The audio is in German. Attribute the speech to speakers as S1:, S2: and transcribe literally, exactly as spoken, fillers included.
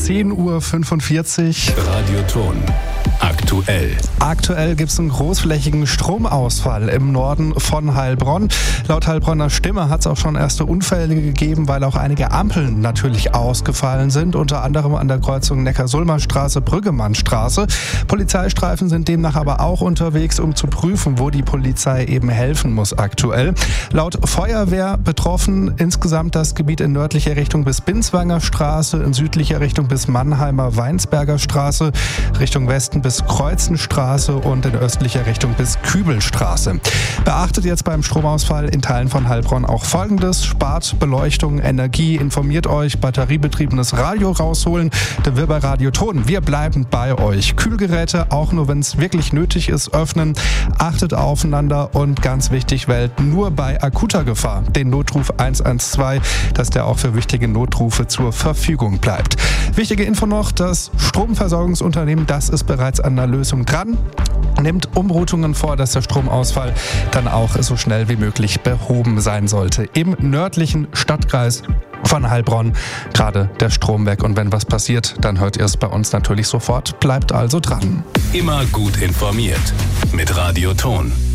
S1: zehn Uhr fünfundvierzig.
S2: Radioton. Aktuell.
S1: Aktuell gibt es einen großflächigen Stromausfall im Norden von Heilbronn. Laut Heilbronner Stimme hat es auch schon erste Unfälle gegeben, weil auch einige Ampeln natürlich ausgefallen sind, unter anderem an der Kreuzung Neckar-Sulmer-Straße, Brüggemann-Straße. Polizeistreifen sind demnach aber auch unterwegs, um zu prüfen, wo die Polizei eben helfen muss aktuell. Laut Feuerwehr betroffen insgesamt das Gebiet in nördlicher Richtung bis Binswanger Straße, in südlicher Richtung bis Mannheimer Weinsberger Straße, Richtung Westen bis Kreuzenstraße und in östlicher Richtung bis Kübelstraße. Beachtet jetzt beim Stromausfall in Teilen von Heilbronn auch Folgendes: Spart Beleuchtung, Energie, informiert euch, batteriebetriebenes Radio rausholen, denn wir bei Radioton, wir bleiben bei euch. Kühlgeräte, auch nur wenn es wirklich nötig ist, öffnen, achtet aufeinander und ganz wichtig, wählt nur bei akuter Gefahr den Notruf eins eins zwei, dass der auch für wichtige Notrufe zur Verfügung bleibt. Wichtige Info noch: Das Stromversorgungsunternehmen, das ist bereits an der Lösung dran, nimmt Umroutungen vor, dass der Stromausfall dann auch so schnell wie möglich behoben sein sollte. Im nördlichen Stadtkreis von Heilbronn gerade der Strom weg. Und wenn was passiert, dann hört ihr es bei uns natürlich sofort. Bleibt also dran.
S2: Immer gut informiert mit Radioton.